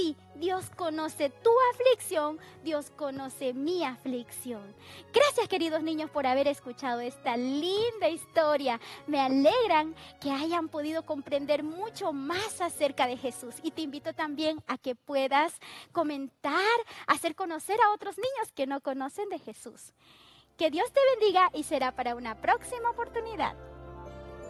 Dios conoce tu aflicción, Dios conoce mi aflicción. Gracias, queridos niños, por haber escuchado esta linda historia. Me alegran que hayan podido comprender mucho más acerca de Jesús. Y te invito también a que puedas comentar, hacer conocer a otros niños que no conocen de Jesús. Que Dios te bendiga y será para una próxima oportunidad.